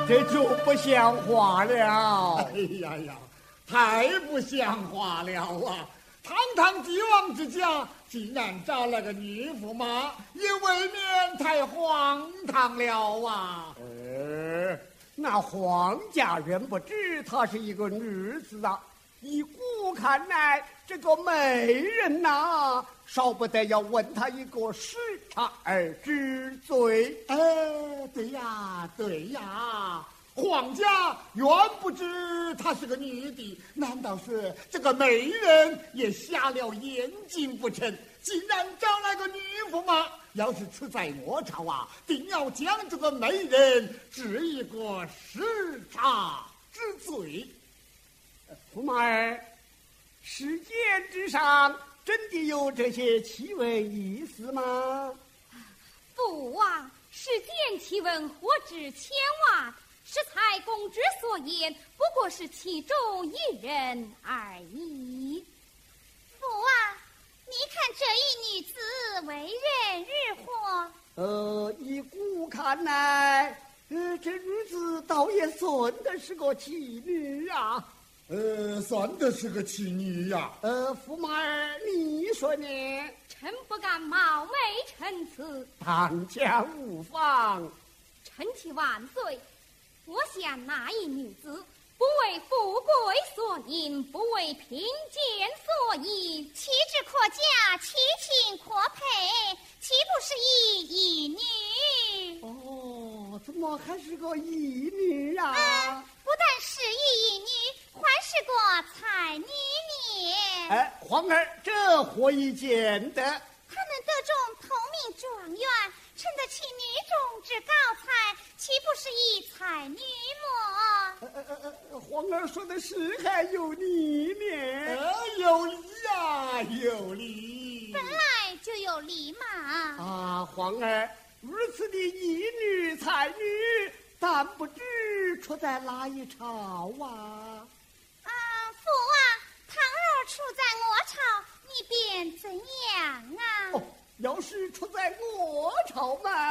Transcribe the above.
这就不像话了。 哎呀呀，太不像话了啊！堂堂帝王之家，竟然找了个女驸马，也未免太荒唐了啊！ 那皇家人不知她是一个女子啊，依古看来，这个美人呐，少不得要问她一个失差而知罪。 对呀，对呀。皇家原不知她是个女的，难道是这个美人也瞎了眼睛不成？竟然找来个女驸马，要是处在我朝啊，定要将这个美人治一个失差之罪。 驸马儿，世间之上真的有这些奇闻异事吗？ 父啊，世间奇闻何止千万，是才公之所言，不过是其中一人而已。 父啊，你看这一女子为人如何？ 依古看来，这女子倒也算得是个奇女啊。 算得是个奇女呀。 驸马儿，你说呢？ 臣不敢冒昧陈词， 当家无妨。 臣妾万岁。我想那一女子不为富贵所引，不为贫贱所引， 气质可嘉，其情可佩，岂不是一女？ 怎么还是个义女啊？ 不但是一女，还是个才女呢。 皇儿，这何以见得？ 她能得中头名状元，称得起女中之高才，岂不是一才女么？ 皇儿说的是还有理呢。 有理呀，有理。 本来就有理嘛。 皇儿，如此的义女才女，但不知出在哪一朝啊？ 父啊，倘若出在我朝，你便怎样啊？ 要是出在我朝嘛，